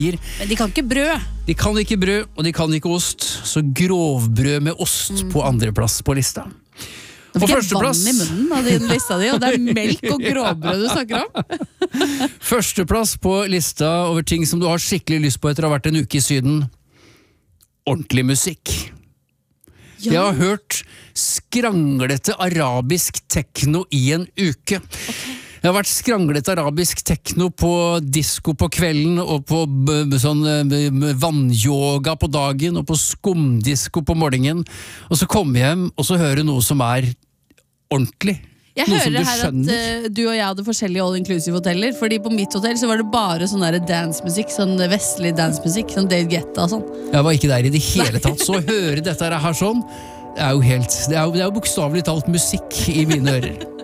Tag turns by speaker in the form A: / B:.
A: Men de kan ikke brød.
B: De kan ikke brød, og de kan ikke ost, så grovbrød med ost på andreplass på lista.
A: Nå fikk jeg
B: førsteplass-
A: vann i munnen av din lista di, og det er melk og gråbrød du snakker om.
B: Førsteplass på lista over ting som du har skikkelig lyst på etter å ha vært en uke i Syden. Ordentlig musikk. Jeg har hørt skranglete arabisk tekno i en uke. Det har vært skranglete arabisk tekno på disco på kvelden, og på sånn vannyoga på dagen, og på skumdisko på morgenen. Og så kommer jeg hjem, og så hører jeg noe som er ordentlig.
A: Jeg
B: Noe som
A: hører
B: du
A: her
B: skjønner.
A: at du og jeg hadde forskjellige all-inclusive hoteller, fordi på mitt hotell så var det bare sånn der dancemusikk, sånn vestlig dancemusikk, sånn David Guetta og sånn.
B: Jeg var ikke der i det hele tatt, så å høre dette her sånn, det er jo bokstavelig talt musikk i mine ører.